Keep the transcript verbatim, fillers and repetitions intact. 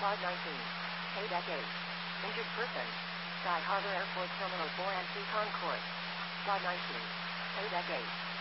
Quad nineteen. Quebec eight. Injured person. Sky Harbor Airport Terminal four and three Concourse. Quad nineteen. Quebec eight.